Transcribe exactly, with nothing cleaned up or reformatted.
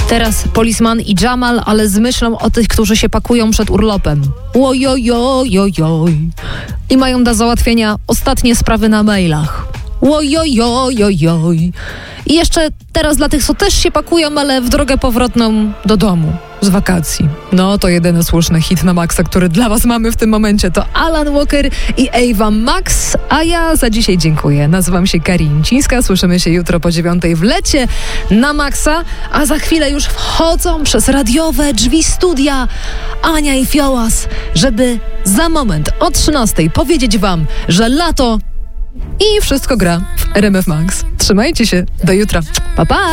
Teraz Policeman i Jamal, ale z myślą o tych, którzy się pakują przed urlopem. Ojojojojoj. I mają do załatwienia ostatnie sprawy na mailach. Ojojojojoj. I jeszcze teraz dla tych, co też się pakują, ale w drogę powrotną do domu z wakacji. No to jedyny słuszny hit na maksa, który dla was mamy w tym momencie, to Alan Walker i Ava Max, a ja za dzisiaj dziękuję. Nazywam się Karincińska, słyszymy się jutro po dziewiątej w lecie na maksa, a za chwilę już wchodzą przez radiowe drzwi studia Ania i Fiołas, żeby za moment o trzynastej powiedzieć wam, że lato i wszystko gra w R M F Max. Trzymajcie się, do jutra. Pa, pa!